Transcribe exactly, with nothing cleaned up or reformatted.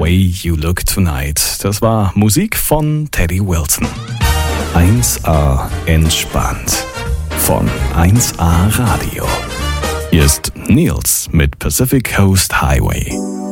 Way You Look Tonight. Das war Musik von Teddy Wilson. eins A entspannt von eins A Radio. Hier ist Nils mit Pacific Coast Highway.